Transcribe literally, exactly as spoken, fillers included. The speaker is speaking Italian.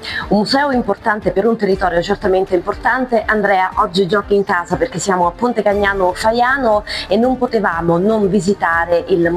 Un museo importante per un territorio certamente importante. Andrea, oggi giochi in casa perché siamo a Ponte Cagnano Faiano e non potevamo non visitare il